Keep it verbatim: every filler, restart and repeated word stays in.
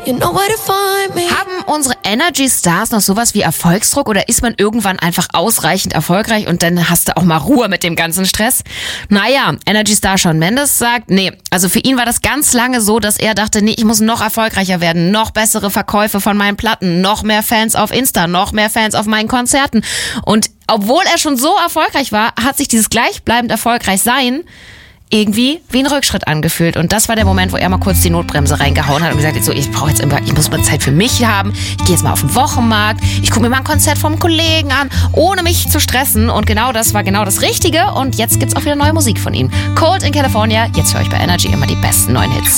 you know where to find me. Haben unsere Energy Stars noch sowas wie Erfolgsdruck oder ist man irgendwann einfach ausreichend erfolgreich und dann hast du auch mal Ruhe mit dem ganzen Stress? Naja, Energy Star Shawn Mendes sagt, nee, also für ihn war das ganz lange so, dass er dachte, nee, ich muss noch erfolgreicher werden, noch bessere Verkäufe von meinen Platten, noch mehr Fans auf Insta, noch mehr Fans auf meinen Konzerten. Und obwohl er schon so erfolgreich war, hat sich dieses gleichbleibend erfolgreich sein irgendwie wie ein Rückschritt angefühlt. Und das war der Moment, wo er mal kurz die Notbremse reingehauen hat und gesagt hat, so, ich brauche jetzt immer, ich muss mal Zeit für mich haben. Ich gehe jetzt mal auf den Wochenmarkt. Ich gucke mir mal ein Konzert vom Kollegen an, ohne mich zu stressen. Und genau das war genau das Richtige. Und jetzt gibt's auch wieder neue Musik von ihm. Cold in California. Jetzt höre ich bei Energy immer die besten neuen Hits.